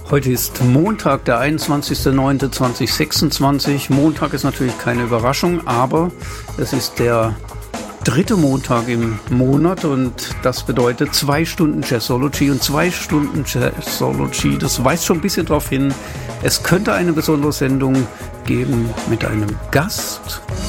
Heute ist Montag, der 21.09.2026. Montag ist natürlich keine Überraschung, aber es ist der dritte Montag im Monat und das bedeutet 2 Stunden Jazzology und 2 Stunden Jazzology. Das weist schon ein bisschen darauf hin, es könnte eine besondere Sendung geben mit einem Gast.